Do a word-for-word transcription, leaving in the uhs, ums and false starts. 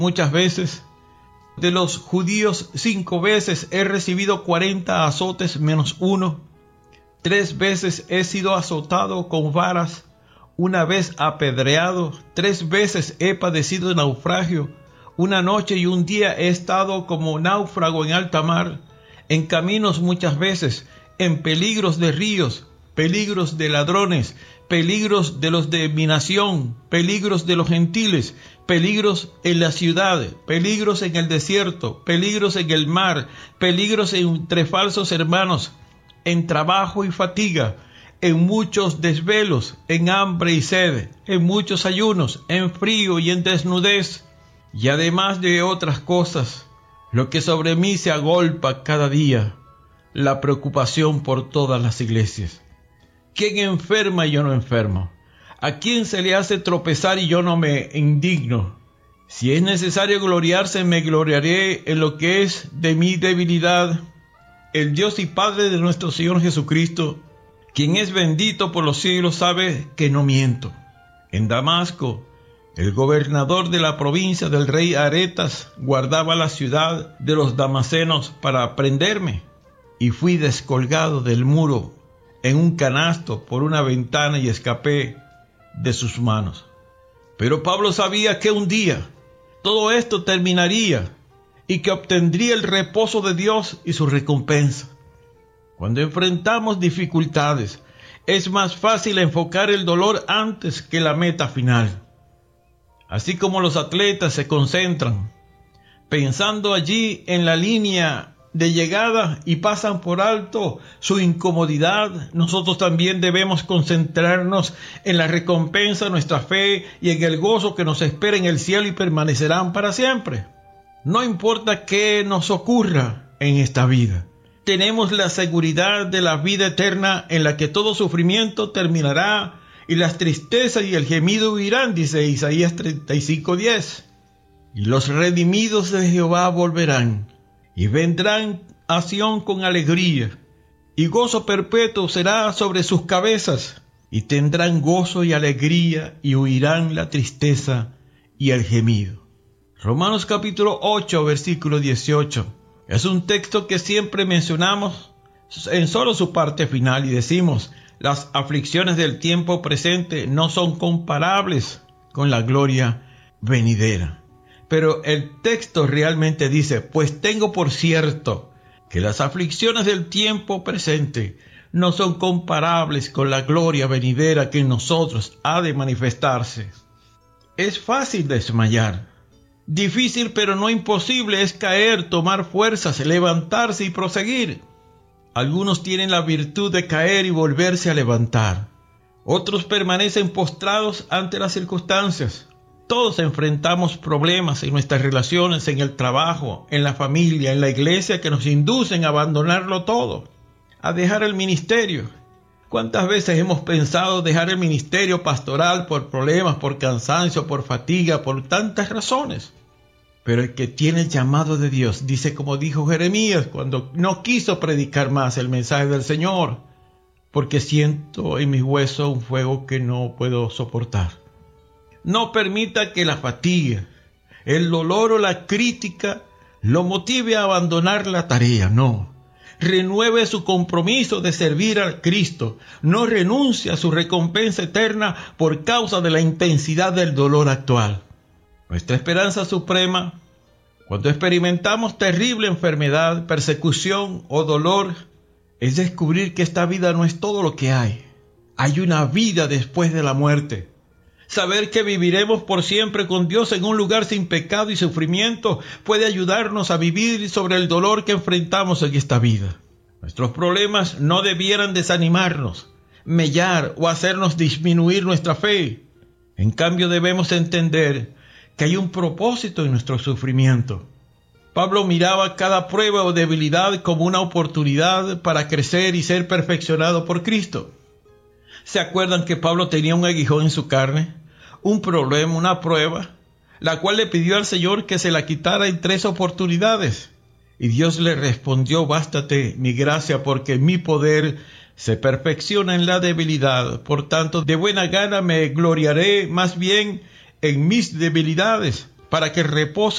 muchas veces. De los judíos, cinco veces he recibido cuarenta azotes menos uno. Tres veces he sido azotado con varas, una vez apedreado. Tres veces he padecido naufragio. Una noche y un día he estado como náufrago en alta mar, en caminos muchas veces, en peligros de ríos, peligros de ladrones, peligros de los de mi nación, peligros de los gentiles, peligros en la ciudad, peligros en el desierto, peligros en el mar, peligros entre falsos hermanos, en trabajo y fatiga, en muchos desvelos, en hambre y sed, en muchos ayunos, en frío y en desnudez, y además de otras cosas, lo que sobre mí se agolpa cada día, la preocupación por todas las iglesias. ¿Quién enferma y yo no enfermo? ¿A quién se le hace tropezar y yo no me indigno? Si es necesario gloriarse, me gloriaré en lo que es de mi debilidad. El Dios y Padre de nuestro Señor Jesucristo, quien es bendito por los siglos, sabe que no miento. En Damasco, el gobernador de la provincia del rey Aretas guardaba la ciudad de los damasenos para prenderme, y fui descolgado del muro en un canasto por una ventana y escapé de sus manos. Pero Pablo sabía que un día todo esto terminaría y que obtendría el reposo de Dios y su recompensa. Cuando enfrentamos dificultades, es más fácil enfocar el dolor antes que la meta final. Así como los atletas se concentran pensando allí en la línea de llegada y pasan por alto su incomodidad, nosotros también debemos concentrarnos en la recompensa de nuestra fe y en el gozo que nos espera en el cielo y permanecerán para siempre. No importa qué nos ocurra en esta vida, tenemos la seguridad de la vida eterna en la que todo sufrimiento terminará y las tristezas y el gemido huirán, dice Isaías treinta y cinco diez. Y los redimidos de Jehová volverán y vendrán a Sión con alegría, y gozo perpetuo será sobre sus cabezas, y tendrán gozo y alegría, y huirán la tristeza y el gemido. Romanos capítulo ocho, versículo dieciocho. Es un texto que siempre mencionamos en solo su parte final y decimos: las aflicciones del tiempo presente no son comparables con la gloria venidera. Pero el texto realmente dice: pues tengo por cierto que las aflicciones del tiempo presente no son comparables con la gloria venidera que en nosotros ha de manifestarse. Es fácil desmayar. Difícil pero no imposible es caer, tomar fuerzas, levantarse y proseguir. Algunos tienen la virtud de caer y volverse a levantar. Otros permanecen postrados ante las circunstancias. Todos enfrentamos problemas en nuestras relaciones, en el trabajo, en la familia, en la iglesia, que nos inducen a abandonarlo todo, a dejar el ministerio. ¿Cuántas veces hemos pensado dejar el ministerio pastoral por problemas, por cansancio, por fatiga, por tantas razones? Pero el que tiene el llamado de Dios, dice como dijo Jeremías cuando no quiso predicar más el mensaje del Señor, porque siento en mis huesos un fuego que no puedo soportar. No permita que la fatiga, el dolor o la crítica lo motive a abandonar la tarea, no. Renueve su compromiso de servir a Cristo. No renuncie a su recompensa eterna por causa de la intensidad del dolor actual. Nuestra esperanza suprema, cuando experimentamos terrible enfermedad, persecución o dolor, es descubrir que esta vida no es todo lo que hay. Hay una vida después de la muerte. Saber que viviremos por siempre con Dios en un lugar sin pecado y sufrimiento puede ayudarnos a vivir sobre el dolor que enfrentamos en esta vida. Nuestros problemas no debieran desanimarnos, mellar o hacernos disminuir nuestra fe. En cambio, debemos entender que hay un propósito en nuestro sufrimiento. Pablo miraba cada prueba o debilidad como una oportunidad para crecer y ser perfeccionado por Cristo. ¿Se acuerdan que Pablo tenía un aguijón en su carne? Un problema, una prueba, la cual le pidió al Señor que se la quitara en tres oportunidades. Y Dios le respondió: bástate mi gracia, porque mi poder se perfecciona en la debilidad. Por tanto, de buena gana me gloriaré más bien en mis debilidades, para que repose